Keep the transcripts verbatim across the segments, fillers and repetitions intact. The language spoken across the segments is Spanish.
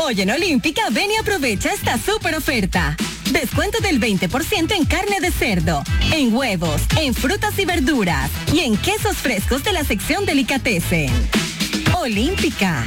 Hoy en Olímpica, ven y aprovecha esta súper oferta. Descuento del veinte por ciento en carne de cerdo, en huevos, en frutas y verduras y en quesos frescos de la sección Delicatessen. Olímpica.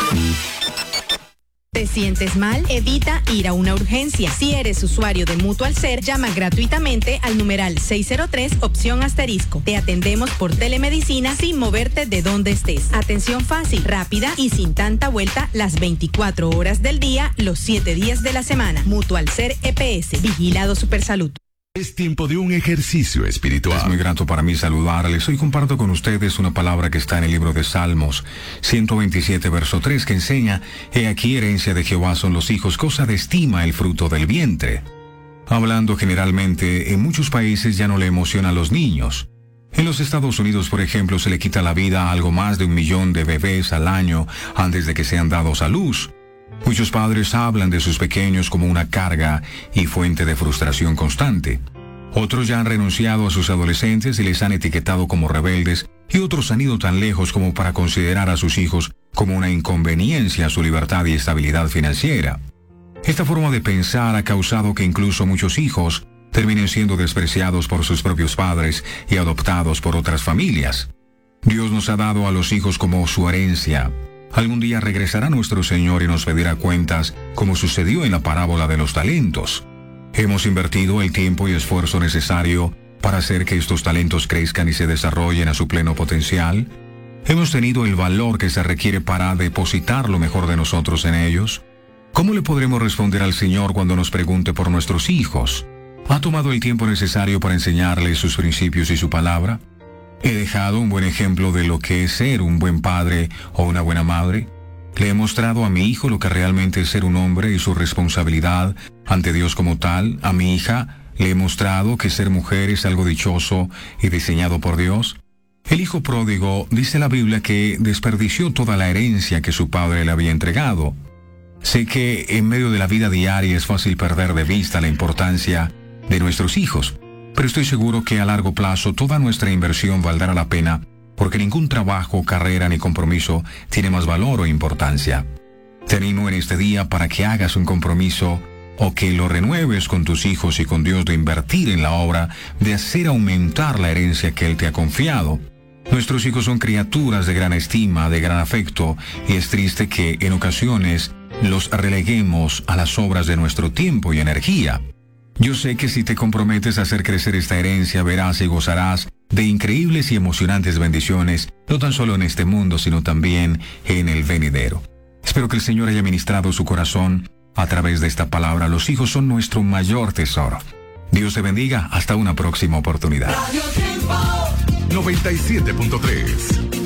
¿Te sientes mal? Evita ir a una urgencia. Si eres usuario de Mutual Ser, llama gratuitamente al numeral seis cero tres, opción asterisco. Te atendemos por telemedicina sin moverte de donde estés. Atención fácil, rápida y sin tanta vuelta las veinticuatro horas del día, los siete días de la semana. Mutual Ser E P S, Vigilado Supersalud. Es tiempo de un ejercicio espiritual. Es muy grato para mí saludarles. Hoy comparto con ustedes una palabra que está en el libro de Salmos ciento veintisiete, verso tres, que enseña: He aquí, herencia de Jehová son los hijos, cosa de estima el fruto del vientre. Hablando generalmente, en muchos países ya no le emociona a los niños. En los Estados Unidos, por ejemplo, se le quita la vida a algo más de un millón de bebés al año antes de que sean dados a luz. Muchos padres hablan de sus pequeños como una carga y fuente de frustración constante. Otros ya han renunciado a sus adolescentes y les han etiquetado como rebeldes, y otros han ido tan lejos como para considerar a sus hijos como una inconveniencia a su libertad y estabilidad financiera. Esta forma de pensar ha causado que incluso muchos hijos terminen siendo despreciados por sus propios padres y adoptados por otras familias. Dios nos ha dado a los hijos como su herencia. Algún día regresará nuestro Señor y nos pedirá cuentas, como sucedió en la parábola de los talentos. Hemos invertido el tiempo y esfuerzo necesario para hacer que estos talentos crezcan y se desarrollen a su pleno potencial. Hemos tenido el valor que se requiere para depositar lo mejor de nosotros en ellos. ¿Cómo le podremos responder al Señor cuando nos pregunte por nuestros hijos? ¿Ha tomado el tiempo necesario para enseñarles sus principios y su palabra? ¿He dejado un buen ejemplo de lo que es ser un buen padre o una buena madre? ¿Le he mostrado a mi hijo lo que realmente es ser un hombre y su responsabilidad ante Dios como tal? ¿A mi hija le he mostrado que ser mujer es algo dichoso y diseñado por Dios? El hijo pródigo, dice la Biblia, que desperdició toda la herencia que su padre le había entregado. Sé que en medio de la vida diaria es fácil perder de vista la importancia de nuestros hijos, pero estoy seguro que a largo plazo toda nuestra inversión valdrá la pena, porque ningún trabajo, carrera ni compromiso tiene más valor o importancia. Te animo en este día para que hagas un compromiso o que lo renueves con tus hijos y con Dios de invertir en la obra de hacer aumentar la herencia que Él te ha confiado. Nuestros hijos son criaturas de gran estima, de gran afecto, y es triste que en ocasiones los releguemos a las obras de nuestro tiempo y energía. Yo sé que si te comprometes a hacer crecer esta herencia, verás y gozarás de increíbles y emocionantes bendiciones, no tan solo en este mundo, sino también en el venidero. Espero que el Señor haya ministrado su corazón a través de esta palabra. Los hijos son nuestro mayor tesoro. Dios te bendiga. Hasta una próxima oportunidad. noventa y siete punto tres